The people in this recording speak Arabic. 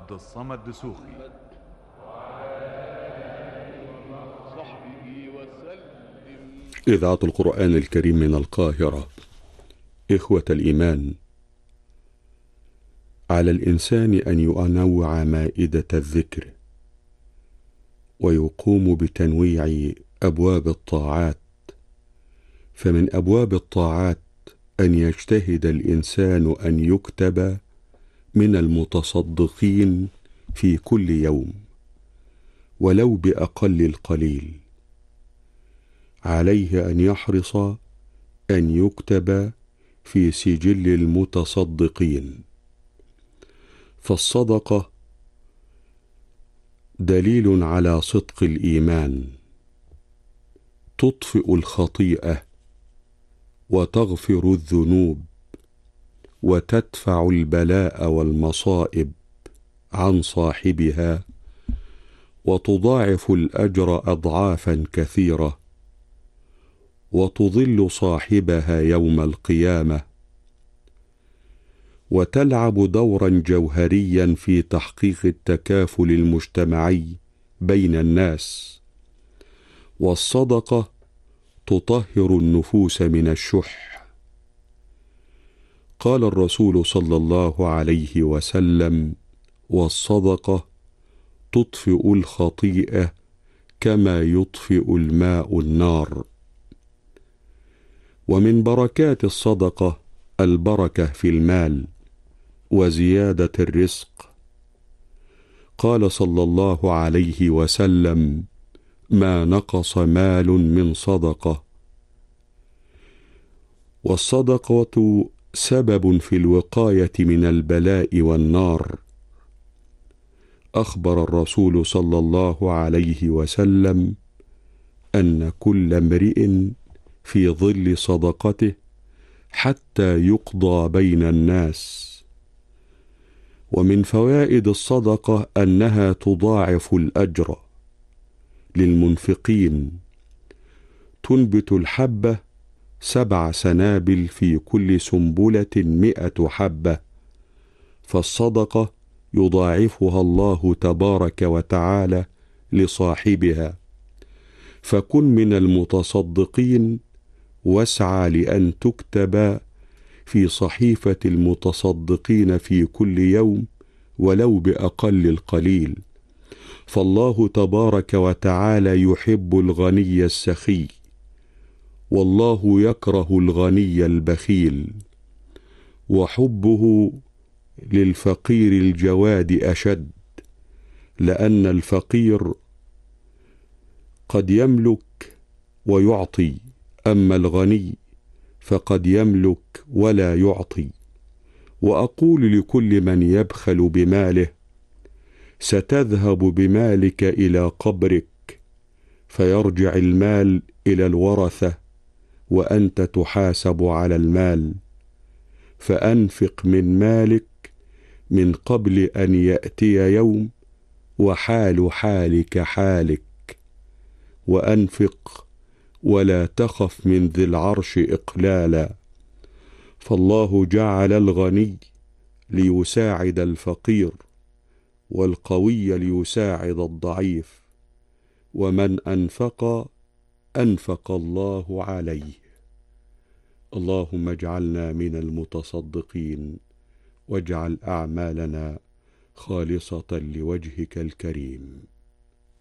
عبد الصمد دسوقي. إذاعة القرآن الكريم من القاهرة. إخوة الإيمان، على الإنسان أن ينوع مائدة الذكر ويقوم بتنويع أبواب الطاعات، فمن أبواب الطاعات أن يجتهد الإنسان أن يكتب من المتصدقين في كل يوم ولو بأقل القليل. عليه أن يحرص أن يكتب في سجل المتصدقين، فالصدقة دليل على صدق الإيمان، تطفئ الخطيئة وتغفر الذنوب وتدفع البلاء والمصائب عن صاحبها، وتضاعف الأجر أضعافا كثيرة، وتظل صاحبها يوم القيامة، وتلعب دورا جوهريا في تحقيق التكافل المجتمعي بين الناس. والصدقة تطهر النفوس من الشح. قال الرسول صلى الله عليه وسلم: والصدقة تطفئ الخطيئة كما يطفئ الماء النار. ومن بركات الصدقة البركة في المال وزيادة الرزق. قال صلى الله عليه وسلم: ما نقص مال من صدقة. والصدقة سبب في الوقاية من البلاء والنار. أخبر الرسول صلى الله عليه وسلم أن كل امرئ في ظل صدقته حتى يقضى بين الناس. ومن فوائد الصدقة أنها تضاعف الأجر للمنفقين. تنبت الحبة 7 سنابل في كل سنبلة 100 حبة، فالصدقة يضاعفها الله تبارك وتعالى لصاحبها. فكن من المتصدقين، واسعى لأن تكتب في صحيفة المتصدقين في كل يوم ولو بأقل القليل، فالله تبارك وتعالى يحب الغني السخي، والله يكره الغني البخيل، وحبه للفقير الجواد أشد، لأن الفقير قد يملك ويعطي، أما الغني فقد يملك ولا يعطي. وأقول لكل من يبخل بماله: ستذهب بمالك إلى قبرك، فيرجع المال إلى الورثة وأنت تحاسب على المال. فأنفق من مالك من قبل أن يأتي يوم وحال حالك حالك، وأنفق ولا تخف من ذي العرش إقلالا. فالله جعل الغني ليساعد الفقير، والقوي ليساعد الضعيف، ومن أنفق أنفق الله عليه. اللهم اجعلنا من المتصدقين، واجعل أعمالنا خالصة لوجهك الكريم.